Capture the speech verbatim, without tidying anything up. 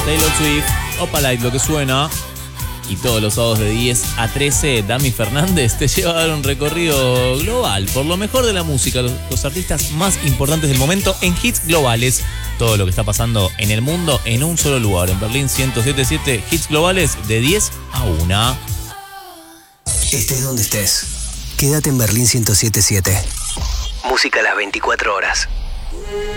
Taylor Swift, Opalite, lo que suena. Y todos los sábados de diez a trece, Dami Fernández te lleva a dar un recorrido global por lo mejor de la música, los, los artistas más importantes del momento en hits globales. Todo lo que está pasando en el mundo en un solo lugar. En Berlín ciento siete punto siete, hits globales de diez a una. Estés donde estés, quédate en Berlín ciento siete punto siete. Música a las veinticuatro horas.